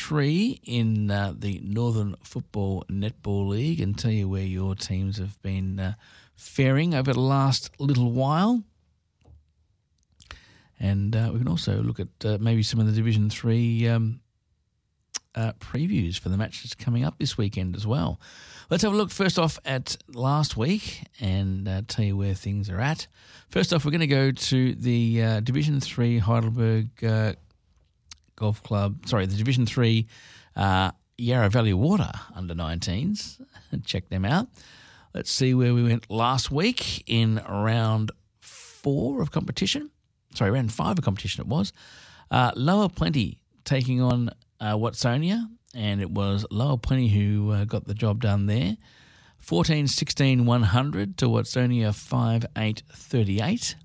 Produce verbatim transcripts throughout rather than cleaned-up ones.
three in uh, the Northern Football Netball League and tell you where your teams have been uh, faring over the last little while. And uh, we can also look at uh, maybe some of the Division three um, uh, previews for the matches coming up this weekend as well. Let's have a look first off at last week and uh, tell you where things are at. First off, we're going to go to the uh, Division three Heidelberg uh, Golf Club, sorry, the Division three uh, Yarra Valley Water under nineteens. Check them out. Let's see where we went last week in round four of competition. Sorry, round five of competition it was. Uh, Lower Plenty taking on uh, Watsonia, and it was Lower Plenty who uh, got the job done there. fourteen sixteen one hundred to Watsonia five eight thirty-eight.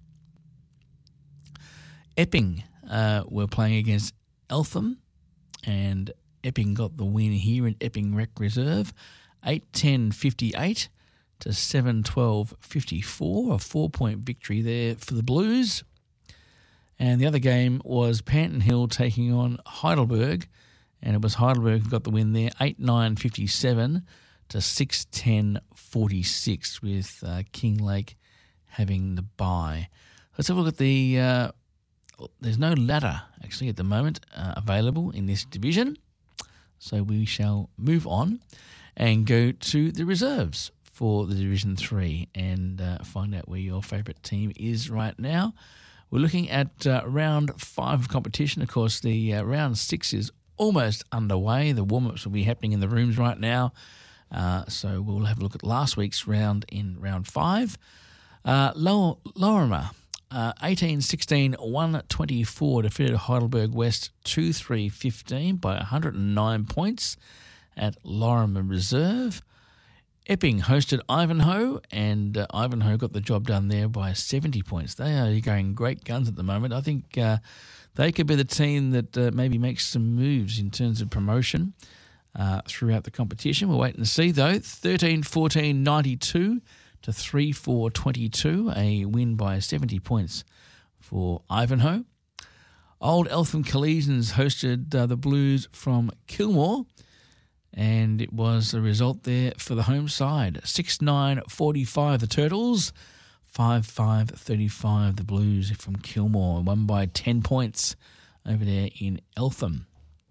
Epping uh, were playing against Eltham, and Epping got the win here in Epping Rec Reserve, eight ten fifty-eight to seven twelve fifty-four, a four-point victory there for the Blues. And the other game was Panton Hill taking on Heidelberg, and it was Heidelberg who got the win there, eight nine fifty-seven to six ten forty-six, with uh, Kinglake having the bye. Let's have a look at the... Uh, there's no ladder, actually, at the moment uh, available in this division, so we shall move on and go to the reserves for the Division three and uh, find out where your favourite team is right now. We're looking at uh, round five of competition. Of course, the uh, round six is almost underway. The warm-ups will be happening in the rooms right now. Uh, so we'll have a look at last week's round in round five. Uh, Lower, Lorimer, uh, eighteen sixteen one twenty-four defeated Heidelberg West two three fifteen by one hundred nine points at Lorimer Reserve. Epping hosted Ivanhoe, and uh, Ivanhoe got the job done there by seventy points. They are going great guns at the moment. I think uh, they could be the team that uh, maybe makes some moves in terms of promotion uh, throughout the competition. We'll wait and see, though. thirteen fourteen ninety-two to three four twenty-two, a win by seventy points for Ivanhoe. Old Eltham Collegians hosted uh, the Blues from Kilmore, and it was a result there for the home side. six nine forty-five the Turtles, five five thirty-five the Blues from Kilmore, won by ten points over there in Eltham.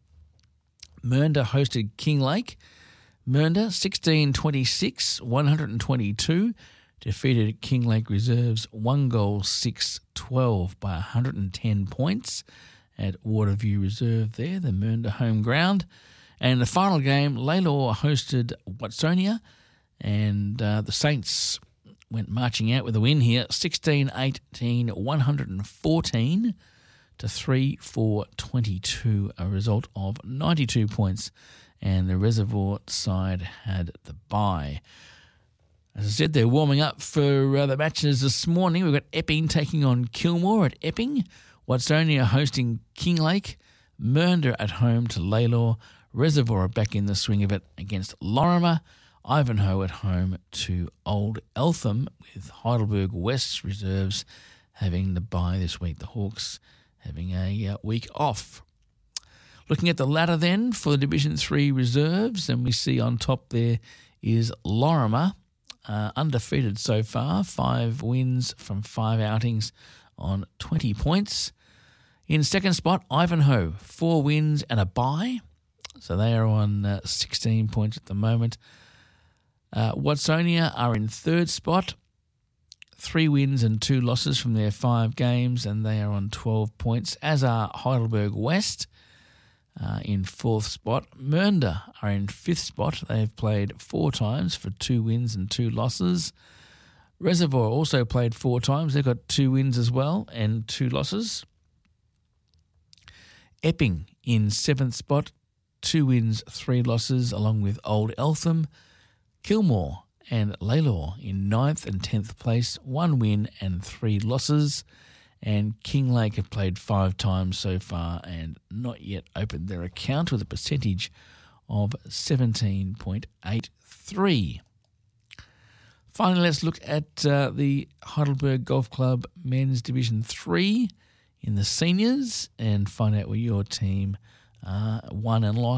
Mernda hosted Kinglake. Mernda, sixteen twenty-six one twenty-two, defeated Kinglake Reserves one goal six twelve by one hundred ten points at Waterview Reserve there, the Mernda home ground. And the final game, Lalor hosted Watsonia, and uh, the Saints went marching out with a win here, sixteen eighteen one fourteen to three four twenty-two, a result of ninety-two points, and the Reservoir side had the bye. As I said, they're warming up for uh, the matches this morning. We've got Epping taking on Kilmore at Epping, Watsonia hosting Kinglake, Mernda at home to Lalor, Reservoir back in the swing of it against Lorimer, Ivanhoe at home to Old Eltham, with Heidelberg West's reserves having the bye this week. The Hawks having a uh, week off. Looking at the ladder then for the Division three reserves, and we see on top there is Lorimer, uh, undefeated so far, five wins from five outings on twenty points. In second spot, Ivanhoe, four wins and a bye. So they are on uh, sixteen points at the moment. Uh, Watsonia are in third spot, three wins and two losses from their five games, and they are on twelve points, as are Heidelberg West uh, in fourth spot. Mernda are in fifth spot. They've played four times for two wins and two losses. Reservoir also played four times. They've got two wins as well and two losses. Epping in seventh spot, two wins, three losses, along with Old Eltham. Kilmore and Lalor in ninth and tenth place, one win and three losses. And Kinglake have played five times so far and not yet opened their account, with a percentage of seventeen point eight three. Finally, let's look at uh, the Heidelberg Golf Club Men's Division three in the seniors and find out where your team uh, won and lost